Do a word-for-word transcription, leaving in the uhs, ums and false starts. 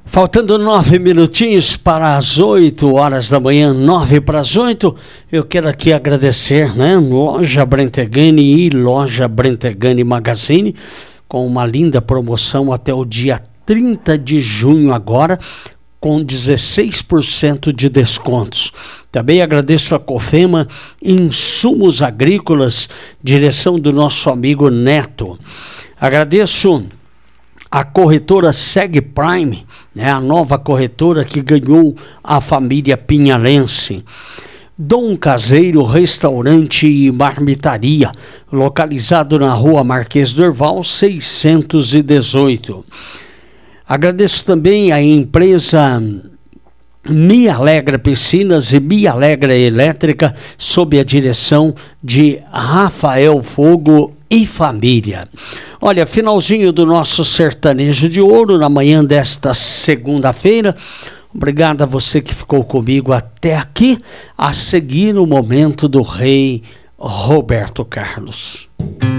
Faltando nove minutinhos para as oito horas da manhã, nove para as oito, eu quero aqui agradecer, né? Loja Brentegani e Loja Brentegani Magazine, com uma linda promoção até o dia trinta de junho agora, com dezesseis por cento de descontos. Também agradeço a Cofema Insumos Agrícolas, direção do nosso amigo Neto. Agradeço a corretora Seg Prime, né, a nova corretora que ganhou a família pinhalense. Dom Caseiro Restaurante e Marmitaria, localizado na rua Marquês do Herval, seiscentos e dezoito. Agradeço também a empresa Me Alegra Piscinas e Me Alegra Elétrica, sob a direção de Rafael Fogo e família. Olha, finalzinho do nosso Sertanejo de Ouro na manhã desta segunda-feira. Obrigado a você que ficou comigo até aqui. A seguir o momento do rei Roberto Carlos.